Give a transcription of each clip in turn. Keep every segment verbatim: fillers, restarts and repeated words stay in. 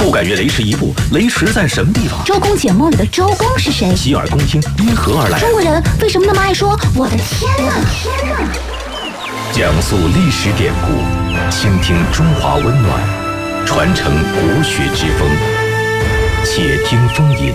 不敢越雷池一步，雷池在什么地方？ 周公解梦里的周公是谁？ 洗耳恭听，因何而来？ 中国人为什么那么爱说我的天哪？天哪！ 讲述历史典故，倾听中华温暖，传承国学之风。且听风吟。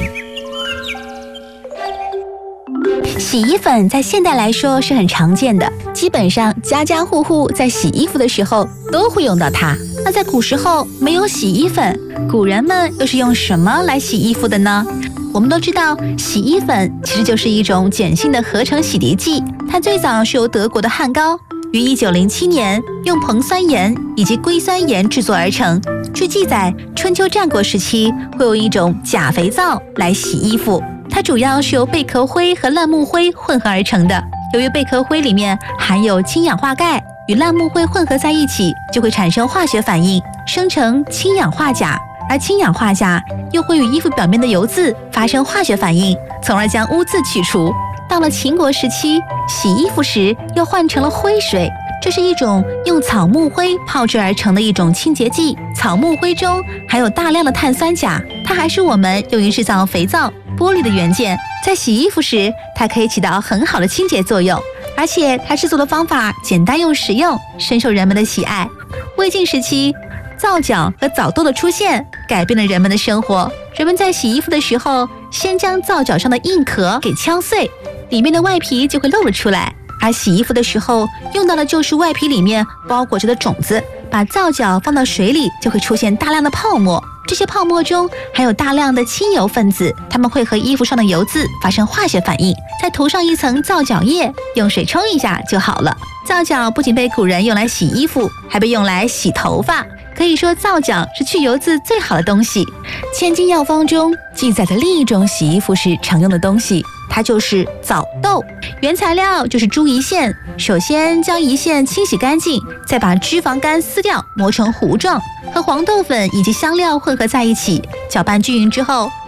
洗衣粉在现代来说是很常见的，基本上家家户户在洗衣服的时候都会用到它。那在古时候没有洗衣粉，古人们又是用什么来洗衣服的呢？我们都知道，洗衣粉其实就是一种碱性的合成洗涤剂，它最早是由德国的汉高于一九零七年用硼酸盐以及硅酸盐制作而成。据记载，春秋战国时期会用一种钾肥皂来洗衣服，它主要是由贝壳灰和烂木灰混合而成的。由于贝壳灰里面含有氢氧化钙，与烂木灰混合在一起，就会产生化学反应，生成氢氧化钾，而氢氧化钾又会与衣服表面的油渍发生化学反应，从而将污渍去除。到了秦国时期，洗衣服时又换成了灰水，这是一种用草木灰泡制而成的一种清洁剂。草木灰中含有大量的碳酸钾，它还是我们用于制造肥皂、玻璃的元件。在洗衣服时，它可以起到很好的清洁作用，而且它制作的方法简单又实用，深受人们的喜爱。魏晋时期，皂角和枣豆的出现改变了人们的生活。人们在洗衣服的时候，先将皂角上的硬壳给敲碎，里面的外皮就会露了出来。而洗衣服的时候用到的就是外皮里面包裹着的种子，把皂角放到水里就会出现大量的泡沫，这些泡沫中含有大量的清油分子，它们会和衣服上的油渍发生化学反应，再涂上一层皂角液，用水冲一下就好了。皂角不仅被古人用来洗衣服，还被用来洗头发，可以说皂角是去油渍最好的东西。千金药方中记载的另一种洗衣服时常用的东西，它就是枣豆。原材料就是猪胰腺，首先将胰腺清洗干净，再把脂肪干撕掉，磨成糊状，和黄豆粉以及香料混合在一起，搅拌均匀之后，